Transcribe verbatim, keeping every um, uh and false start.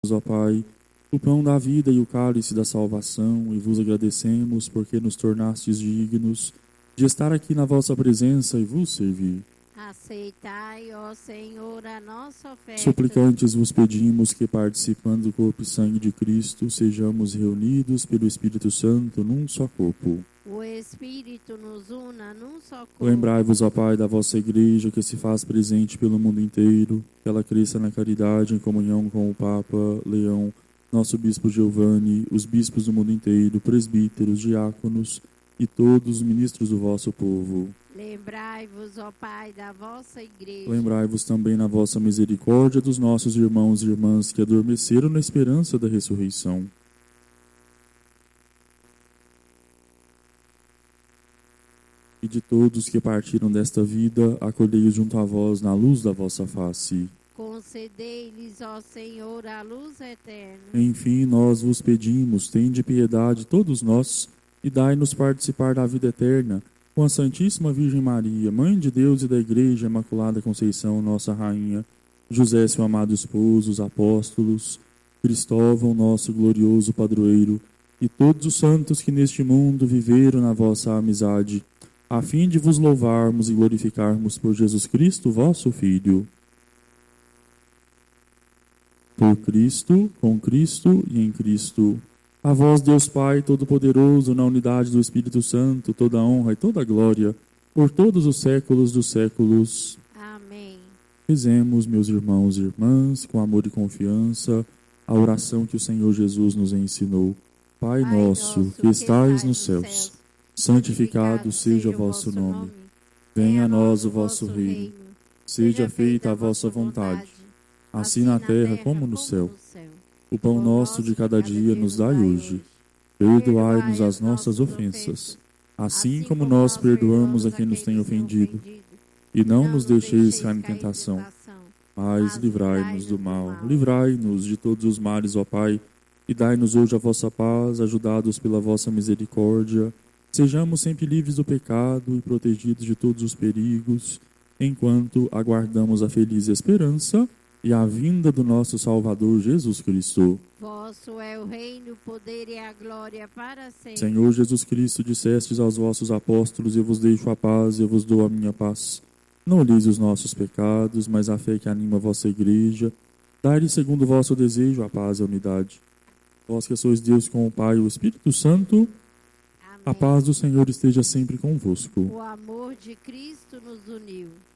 ó Pai, o pão da vida e o cálice da salvação, e vos agradecemos porque nos tornastes dignos de estar aqui na vossa presença e vos servir. Aceitai, ó Senhor, a nossa oferta. Suplicantes vos pedimos que, participando do corpo e sangue de Cristo, sejamos reunidos pelo Espírito Santo num só corpo. O Espírito nos una num só corpo. Lembrai-vos, ó Pai, da vossa Igreja que se faz presente pelo mundo inteiro, que ela cresça na caridade em comunhão com o Papa Leão, nosso Bispo Giovanni, os bispos do mundo inteiro, presbíteros, diáconos e todos os ministros do vosso povo. Lembrai-vos, ó Pai, da vossa Igreja. Lembrai-vos também na vossa misericórdia dos nossos irmãos e irmãs que adormeceram na esperança da ressurreição. E de todos que partiram desta vida, acolhei-os junto a vós na luz da vossa face. Concedei-lhes, ó Senhor, a luz eterna. Enfim, nós vos pedimos, tende piedade todos nós, e dai-nos participar da vida eterna, com a Santíssima Virgem Maria, Mãe de Deus e da Igreja Imaculada Conceição, nossa Rainha, José, seu amado esposo, os apóstolos, Cristóvão, nosso glorioso padroeiro, e todos os santos que neste mundo viveram na vossa amizade, a fim de vos louvarmos e glorificarmos por Jesus Cristo, vosso Filho. Por Cristo, com Cristo e em Cristo. A vós, Deus Pai Todo-Poderoso, na unidade do Espírito Santo, toda a honra e toda a glória, por todos os séculos dos séculos. Amém. Rezemos, meus irmãos e irmãs, com amor e confiança, a oração que o Senhor Jesus nos ensinou. Pai, Pai nosso, nosso, que estais que nos estais céus, santificado seja o vosso nome. Venha a nós o vosso reino. Seja feita a vossa vontade, assim na terra como no céu. O pão nosso de cada dia nos dai hoje. Perdoai-nos as nossas ofensas, assim como nós perdoamos a quem nos tem ofendido. E não nos deixeis cair em tentação, mas livrai-nos do mal. Livrai-nos de todos os males, ó Pai, e dai-nos hoje a vossa paz, ajudados pela vossa misericórdia. Sejamos sempre livres do pecado e protegidos de todos os perigos, enquanto aguardamos a feliz esperança e a vinda do nosso Salvador Jesus Cristo. Vosso é o reino, o poder e a glória para sempre. Senhor Jesus Cristo, dissestes aos vossos apóstolos: eu vos deixo a paz, eu vos dou a minha paz. Não olheis os nossos pecados, mas a fé que anima a vossa Igreja. Dai-lhe, segundo o vosso desejo, a paz e a unidade. Vós que sois Deus com o Pai e o Espírito Santo, Amém. a paz do Senhor esteja sempre convosco. O amor de Cristo nos uniu.